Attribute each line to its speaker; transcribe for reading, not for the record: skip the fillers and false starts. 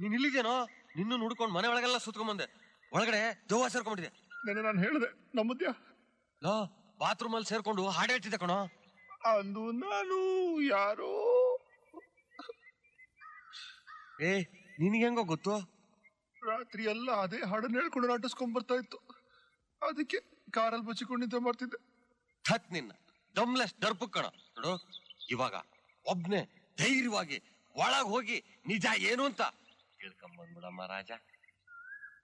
Speaker 1: ನೀನ್ ಇಲ್ಲಿದೇನೋ? ನಿನ್ನೂ ನೋಡ್ಕೊಂಡು ಮನೆ ಒಳಗೆಲ್ಲ ಸುತ್ಕೊಂಡ್ ಬಂದೆ. ಒಳಗಡೆ ದೆವ್ವ ಸೇರ್ಕೊಂಡ್ಬಿಟ್ಟಿದೆ.
Speaker 2: ನೆನೆ ನಾನು ಹೇಳಿದೆ ನಮ್ಮದ್ಯಾ
Speaker 1: ಲೋ, ಬಾತ್ರೂಮ್ ಅಲ್ಲಿ ಸೇರ್ಕೊಂಡು ಹಾಡು ಹೇಳ್ತಿದ್ದೆ ಕಣೋ.
Speaker 2: ಅಂದು ನಾನು ಯಾರೋ.
Speaker 1: ನಿನಗೆ ಹೆಂಗೋ ಗೊತ್ತು?
Speaker 2: ರಾತ್ರಿ ಎಲ್ಲ ಅದೇ ಹಾಡನ್ನ ಹೇಳ್ಕೊಂಡು ನಾಟಿಸ್ಕೊಂಡ್ ಬರ್ತಾ ಇತ್ತು. ಅದಕ್ಕೆ ಕಾರಲ್ಲಿ ಬಚ್ಚಿಕೊಂಡು ನಿದ್ದೆ ಮಾಡ್ತಿದ್ದೆ.
Speaker 1: ಥತ್ ನಿನ್ನ ದಮ್ಲೆಸ್ ಡರ್ಪು ಕಣ. ನೋಡು, ಇವಾಗ ಒಬ್ನೇ ಧೈರ್ಯವಾಗಿ ಒಳಗ್ ಹೋಗಿ ನಿಜ ಏನು ಅಂತ ತಿಳ್ಕೊಂಬಂದ್ಬಿಡಮ್ಮ ರಾಜ.